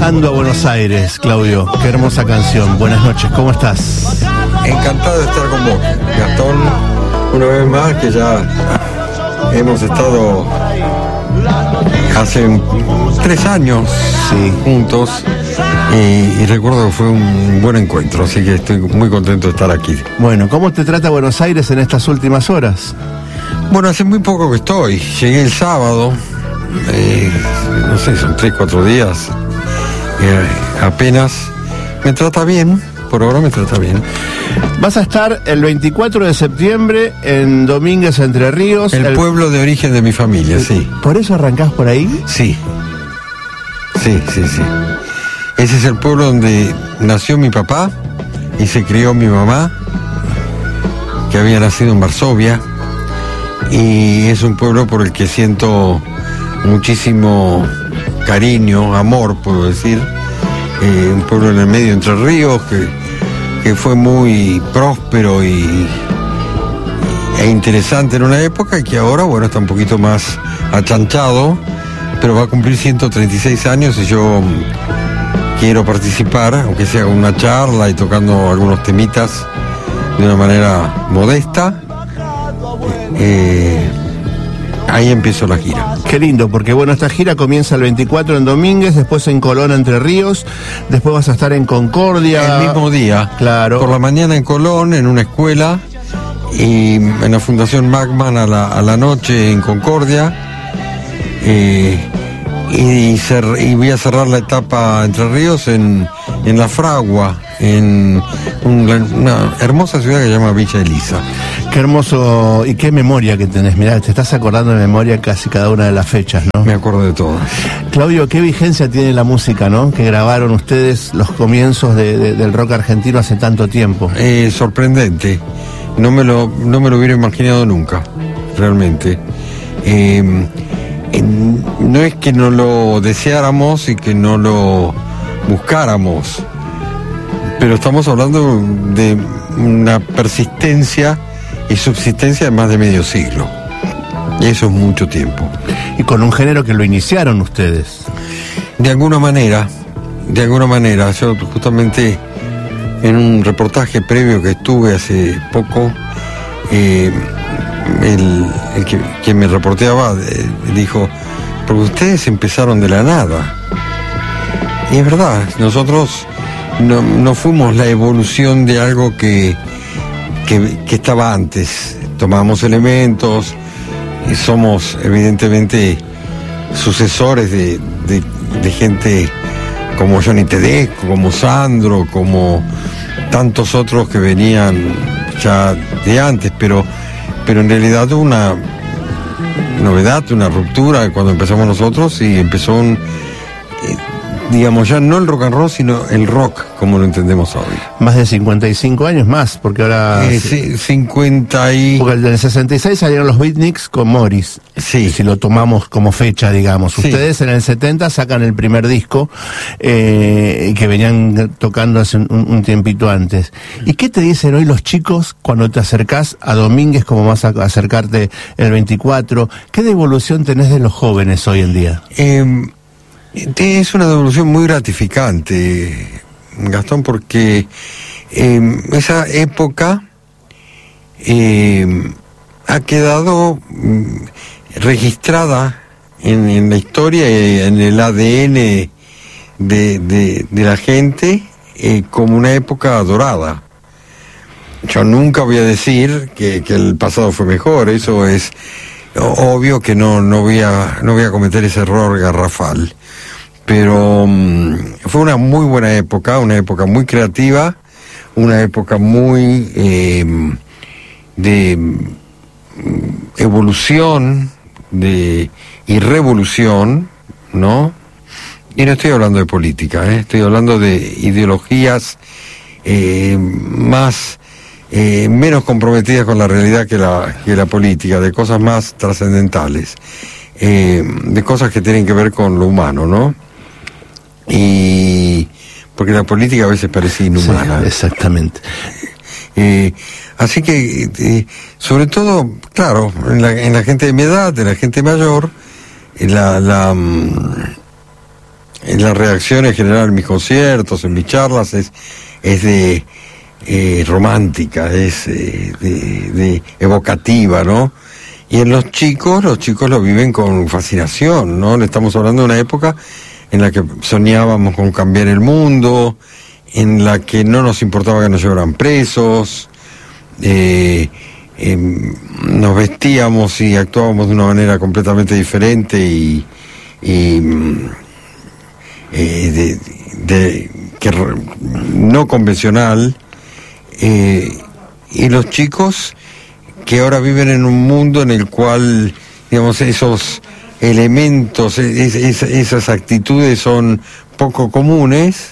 Regresando a Buenos Aires, Claudio, qué hermosa canción. Buenas noches, ¿cómo estás? Encantado de estar con vos, Gastón, una vez más, que ya hemos estado hace 3 años juntos y recuerdo que fue un buen encuentro, así que estoy muy contento de estar aquí. Bueno, ¿cómo te trata Buenos Aires en estas últimas horas? Bueno, hace muy poco que estoy, llegué el sábado, no sé, son 3-4 días, apenas. Me trata bien, por ahora me trata bien. Vas a estar el 24 de septiembre en Domínguez, Entre Ríos. El pueblo de origen de mi familia, sí. ¿Por eso arrancás por ahí? Sí. Ese es el pueblo donde nació mi papá y se crió mi mamá, que había nacido en Varsovia, y es un pueblo por el que siento muchísimo cariño, amor, puedo decir. Un pueblo en el medio de Entre Ríos que fue muy próspero e interesante en una época, y que ahora, bueno, está un poquito más achanchado, pero va a cumplir 136 años y yo quiero participar, aunque sea con una charla y tocando algunos temitas de una manera modesta. Ahí empezó la gira. Qué lindo, porque bueno, esta gira comienza el 24 en Domínguez, después en Colón, Entre Ríos, después vas a estar en Concordia. El mismo día. Claro. Por la mañana en Colón, en una escuela, y en la Fundación Magman a la noche en Concordia. Y voy a cerrar la etapa Entre Ríos en La Fragua, en una hermosa ciudad que se llama Villa Elisa. Qué hermoso, y qué memoria que tenés. Mirá, te estás acordando de memoria casi cada una de las fechas, ¿no? Me acuerdo de todas. Claudio, qué vigencia tiene la música, ¿no? Que grabaron ustedes los comienzos del rock argentino hace tanto tiempo. Sorprendente. No me lo hubiera imaginado nunca, realmente. No es que no lo deseáramos y que no lo buscáramos, pero estamos hablando de una persistencia y subsistencia de más de medio siglo. Y eso es mucho tiempo. Y con un género que lo iniciaron ustedes. De alguna manera. Yo justamente en un reportaje previo que estuve hace poco, que me reporteaba dijo, porque ustedes empezaron de la nada. Y es verdad, nosotros no fuimos la evolución de algo que estaba antes. Tomamos elementos, y somos evidentemente sucesores de gente como Johnny Tedesco, como Sandro, como tantos otros que venían ya de antes, pero en realidad hubo una novedad, una ruptura cuando empezamos nosotros, y empezó digamos, ya no el rock and roll, sino el rock como lo entendemos hoy. Más de 55 años más, porque ahora... Sí, 50 y... Porque en el 66 salieron los Beatniks con Morris. Sí. Si lo tomamos como fecha, digamos. Sí. Ustedes en el 70 sacan el primer disco, que venían tocando hace un tiempito antes. ¿Y qué te dicen hoy los chicos cuando te acercás a Domínguez, como vas a acercarte el 24? ¿Qué devolución tenés de los jóvenes hoy en día? Es una devolución muy gratificante, Gastón, porque esa época ha quedado registrada en la historia y en el ADN de la gente como una época dorada. Yo nunca voy a decir que el pasado fue mejor, eso es obvio que no voy a cometer ese error garrafal. Pero fue una muy buena época, una época muy creativa, una época muy de evolución y revolución, ¿no? Y no estoy hablando de política, estoy hablando de ideologías menos comprometidas con la realidad que la política, de cosas más trascendentales, de cosas que tienen que ver con lo humano, ¿no? Y porque la política a veces parece inhumana. Sí, exactamente. Así que sobre todo, claro, en la gente de mi edad, de la gente mayor, la reacción en general en mis conciertos, en mis charlas, es de romántica, es de evocativa, ¿no? Y en los chicos lo viven con fascinación, ¿no? Le estamos hablando de una época en la que soñábamos con cambiar el mundo, en la que no nos importaba que nos llevaran presos, nos vestíamos y actuábamos de una manera completamente diferente y no convencional, y los chicos que ahora viven en un mundo en el cual, digamos, esos elementos, esas actitudes son poco comunes,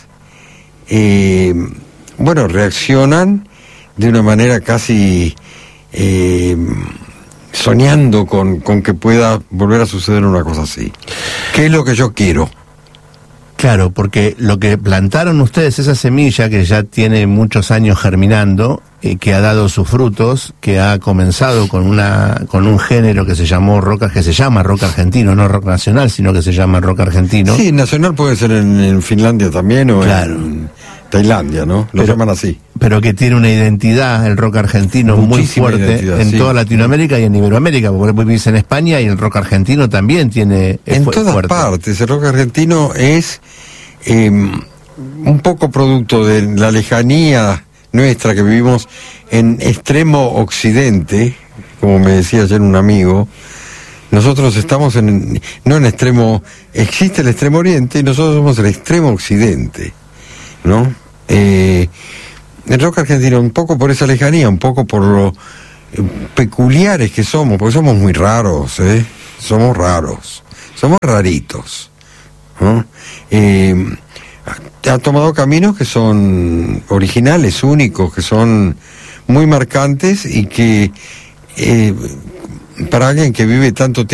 bueno, reaccionan de una manera casi soñando con que pueda volver a suceder una cosa así. ¿Qué es lo que yo quiero? Claro, porque lo que plantaron ustedes, esa semilla que ya tiene muchos años germinando, que ha dado sus frutos, que ha comenzado con un género que se llama rock argentino, no rock nacional, sino que se llama rock argentino. Sí, nacional puede ser en Finlandia también, o claro, en Tailandia, ¿no? Lo llaman así. Pero que tiene una identidad, el rock argentino, muchísima muy fuerte en toda Latinoamérica y en Iberoamérica, porque vos vivís en España y el rock argentino también tiene... En todas partes, el rock argentino es un poco producto de la lejanía nuestra, que vivimos en extremo occidente, como me decía ayer un amigo. Nosotros estamos no en extremo, existe el extremo oriente y nosotros somos el extremo occidente, ¿no? El rock argentino, un poco por esa lejanía, un poco por lo peculiares que somos, porque somos muy raros, somos raros, somos raritos, ¿no? Ha tomado caminos que son originales, únicos, que son muy marcantes y que para alguien que vive tanto tiempo